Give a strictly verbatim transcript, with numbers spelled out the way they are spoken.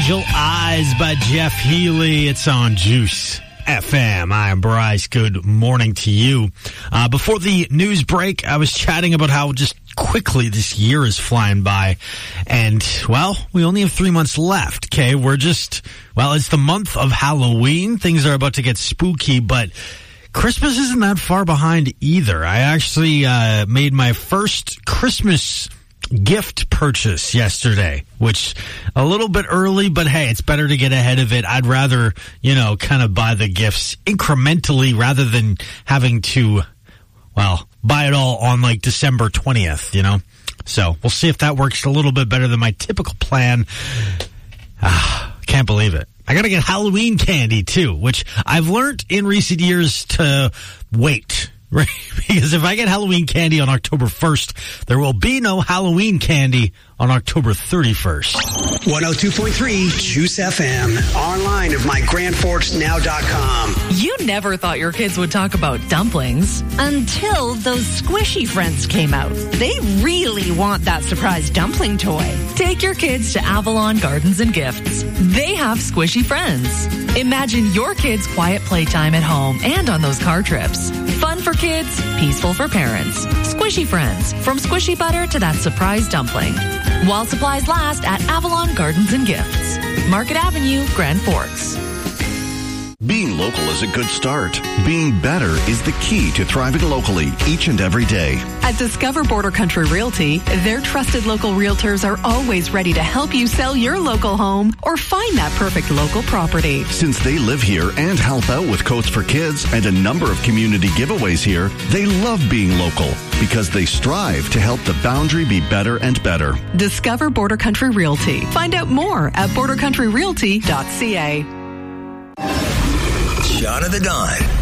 Angel Eyes by Jeff Healey. It's on Juice F M. I'm Bryce. Good morning to you. Uh, before the news break, I was chatting about how just quickly this year is flying by. And, well, we only have three months left, okay? We're just, well, it's the month of Halloween. Things are about to get spooky, but Christmas isn't that far behind either. I actually uh, made my first Christmas gift purchase yesterday, which a little bit early, but hey, it's better to get ahead of it. I'd rather, you know, kind of buy the gifts incrementally rather than having to, well, buy it all on like December twentieth, you know? So we'll see if that works a little bit better than my typical plan. Ah, can't believe it. I gotta get Halloween candy too, which I've learned in recent years to wait. Right, because if I get Halloween candy on October first, there will be no Halloween candy on October thirty-first. one oh two point three Juice F M. Online of my grand forks now dot com. You never thought your kids would talk about dumplings until those squishy friends came out. They really want that surprise dumpling toy. Take your kids to Avalon Gardens and Gifts. They have squishy friends. Imagine your kids' quiet playtime at home and on those car trips. Fun for kids, peaceful for parents. Squishy friends, from squishy butter to that surprise dumpling. While supplies last at Avalon Gardens and Gifts. Market Avenue, Grand Forks. Being local is a good start. Being better is the key to thriving locally each and every day. At Discover Border Country Realty, their trusted local realtors are always ready to help you sell your local home or find that perfect local property. Since they live here and help out with Coats for Kids and a number of community giveaways here, they love being local because they strive to help the boundary be better and better. Discover Border Country Realty. Find out more at border country realty dot c a. Shot of the Dawn.